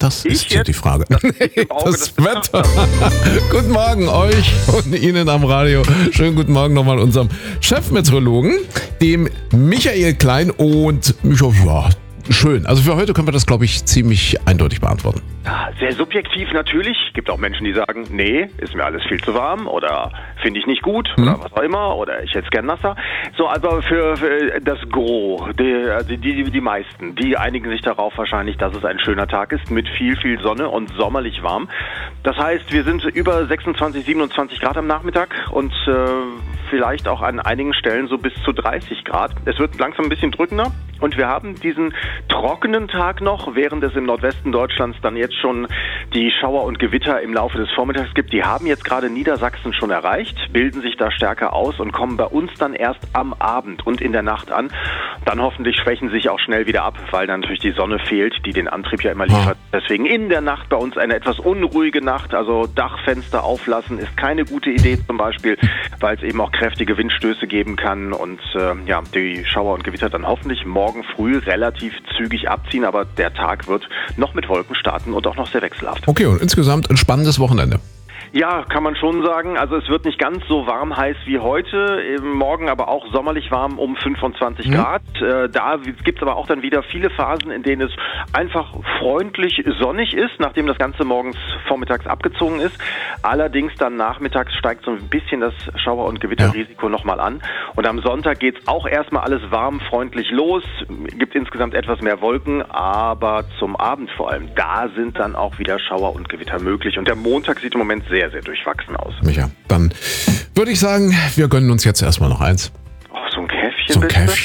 Das ist ja die Frage. Das Wetter. Guten Morgen euch und Ihnen am Radio. Schönen guten Morgen nochmal unserem Chefmeteorologen, dem Michael Klein. Und ja, schön. Also für heute können wir das, glaube ich, ziemlich eindeutig beantworten. Ja, sehr subjektiv natürlich. Gibt auch Menschen, die sagen, nee, ist mir alles viel zu warm oder finde ich nicht gut oder was auch immer oder ich hätte es gern nasser. So, also für das Gros, die meisten, die einigen sich darauf wahrscheinlich, dass es ein schöner Tag ist mit viel, viel Sonne und sommerlich warm. Das heißt, wir sind über 26, 27 Grad am Nachmittag und vielleicht auch an einigen Stellen so bis zu 30 Grad. Es wird langsam ein bisschen drückender und wir haben diesen trockenen Tag noch, während es im Nordwesten Deutschlands dann jetzt schon die Schauer und Gewitter im Laufe des Vormittags gibt. Die haben jetzt gerade Niedersachsen schon erreicht, bilden sich da stärker aus und kommen bei uns dann erst am Abend und in der Nacht an. Dann hoffentlich schwächen sich auch schnell wieder ab, weil dann natürlich die Sonne fehlt, die den Antrieb ja immer liefert. Deswegen in der Nacht bei uns eine etwas unruhige Nacht, also Dachfenster auflassen ist keine gute Idee zum Beispiel, weil es eben auch kräftige Windstöße geben kann und die Schauer und Gewitter dann hoffentlich morgen früh relativ zügig abziehen, aber der Tag wird noch mit Wolken starten und auch noch sehr wechselhaft. Okay, und insgesamt ein spannendes Wochenende. Ja, kann man schon sagen. Also es wird nicht ganz so warm heiß wie heute, morgen aber auch sommerlich warm um 25 Grad. Da gibt es aber auch dann wieder viele Phasen, in denen es einfach freundlich sonnig ist, nachdem das Ganze morgens vormittags abgezogen ist. Allerdings dann nachmittags steigt so ein bisschen das Schauer- und Gewitterrisiko nochmal an. Und am Sonntag geht es auch erstmal alles warm, freundlich los. Gibt insgesamt etwas mehr Wolken, aber zum Abend vor allem, da sind dann auch wieder Schauer und Gewitter möglich. Und der Montag sieht im Moment sehr, sehr durchwachsen aus. Micha, dann würde ich sagen, wir gönnen uns jetzt erstmal noch eins. Oh, so ein Käffchen So ein bitte? Käffchen.